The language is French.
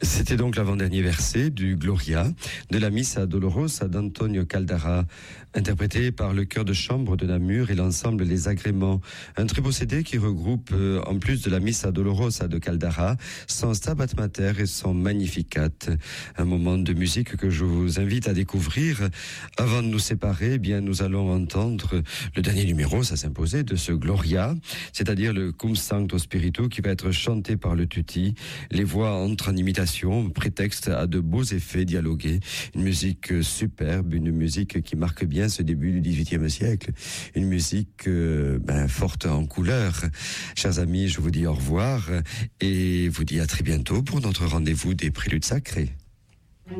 C'était donc l'avant-dernier verset du Gloria de la Missa Dolorosa d'Antonio Caldara, interprété par le chœur de chambre de Namur et l'ensemble Les Agréments. Un très beau CD qui regroupe, en plus de la Missa Dolorosa de Caldara, son Stabat Mater et son Magnificat. Un moment de musique que je vous invite à découvrir. Avant de nous séparer, eh bien, nous allons entendre le dernier numéro, ça s'imposait, de ce Gloria, c'est-à-dire le Cum Sancto Spiritu qui va être chanté par le Tutti. Les voix entrent en imitation, prétexte à de beaux effets dialogués. Une musique superbe, une musique qui marque bien ce début du XVIIIe siècle. Une musique forte en couleurs. Chers amis, je vous dis au revoir et vous dis à très bientôt pour notre rendez-vous des Préludes Sacrés.